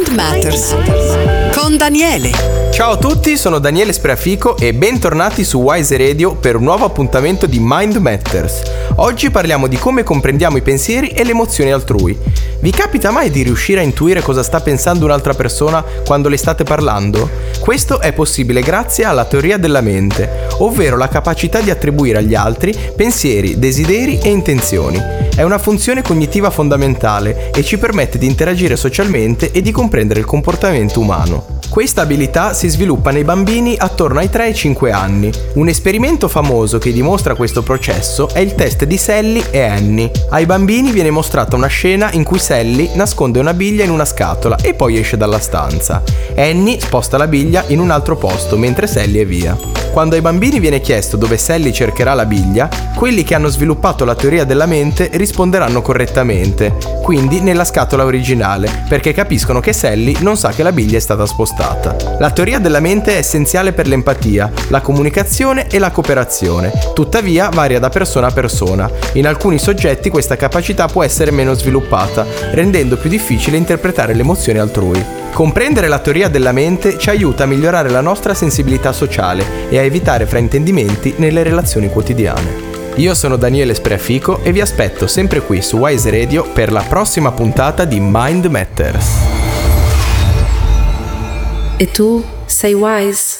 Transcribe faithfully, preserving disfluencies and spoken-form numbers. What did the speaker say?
Mind Matters con Daniele. Ciao a tutti, sono Daniele Spreafico e bentornati su Wise Radio per un nuovo appuntamento di Mind Matters. Oggi parliamo di come comprendiamo i pensieri e le emozioni altrui. Vi capita mai di riuscire a intuire cosa sta pensando un'altra persona quando le state parlando? Questo è possibile grazie alla teoria della mente, ovvero la capacità di attribuire agli altri pensieri, desideri e intenzioni. È una funzione cognitiva fondamentale e ci permette di interagire socialmente e di comprendere il comportamento umano. Questa abilità si sviluppa nei bambini attorno ai tre ai cinque anni. Un esperimento famoso che dimostra questo processo è il test di Sally e Annie. Ai bambini viene mostrata una scena in cui Sally nasconde una biglia in una scatola e poi esce dalla stanza. Annie sposta la biglia in un altro posto mentre Sally è via. Quando ai bambini viene chiesto dove Sally cercherà la biglia, quelli che hanno sviluppato la teoria della mente risponderanno correttamente, quindi nella scatola originale, perché capiscono che Sally non sa che la biglia è stata spostata. La teoria della mente è essenziale per l'empatia, la comunicazione e la cooperazione, tuttavia varia da persona a persona. In alcuni soggetti questa capacità può essere meno sviluppata, rendendo più difficile interpretare le emozioni altrui. Comprendere la teoria della mente ci aiuta a migliorare la nostra sensibilità sociale e a evitare fraintendimenti nelle relazioni quotidiane. Io sono Daniele Spreafico e vi aspetto sempre qui su Wise Radio per la prossima puntata di Mind Matters. E tu sei wise?